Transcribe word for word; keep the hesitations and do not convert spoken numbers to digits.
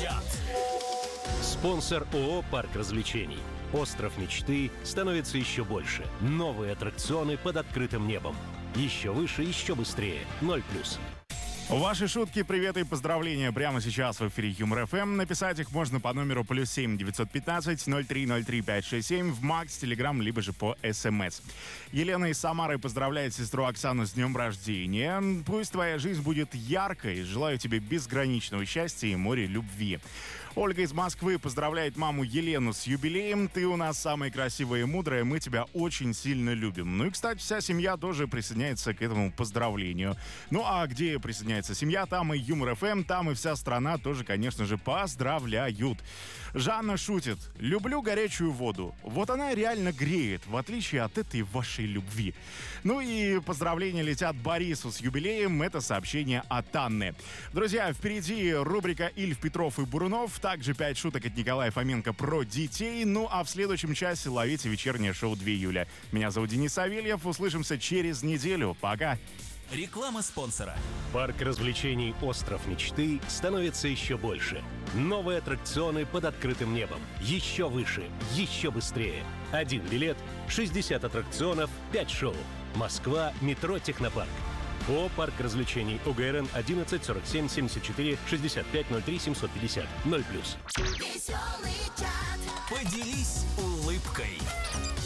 чат. Спонсор ООО «Парк развлечений». Остров мечты становится еще больше. Новые аттракционы под открытым небом. Еще выше, еще быстрее. ноль плюс. Ваши шутки, приветы и поздравления прямо сейчас в эфире Юмор эф эм. Написать их можно по номеру плюс семь девятьсот пятнадцать ноль три ноль три пять шесть семь в Макс, Телеграм, либо же по СМС. Елена из Самары поздравляет сестру Оксану с днем рождения. Пусть твоя жизнь будет яркой. Желаю тебе безграничного счастья и моря любви. Ольга из Москвы поздравляет маму Елену с юбилеем. Ты у нас самая красивая и мудрая. Мы тебя очень сильно любим. Ну и, кстати, вся семья тоже присоединяется к этому поздравлению. Ну а где присоединяется семья, там и Юмор эф эм, там и вся страна тоже, конечно же, поздравляют. Жанна шутит. Люблю горячую воду. Вот она реально греет, в отличие от этой вашей любви. Ну и поздравления летят Борису с юбилеем. Это сообщение от Анны. Друзья, впереди рубрика «Ильф, Петров и Бурунов». Также пять шуток от Николая Фоменко про детей. Ну а в следующем часе ловите вечернее шоу два июля. Меня зовут Денис Савельев. Услышимся через неделю. Пока. Реклама спонсора. Парк развлечений «Остров мечты» становится еще больше. Новые аттракционы под открытым небом. Еще выше, еще быстрее. Один билет, шестьдесят аттракционов, пять шоу. Москва, метро «Технопарк». ООО «Парк развлечений». ОГРН одиннадцать сорок семь семьдесят четыре шестьдесят пять ноль три семьсот пятьдесят. ноль плюс. Поделись улыбкой.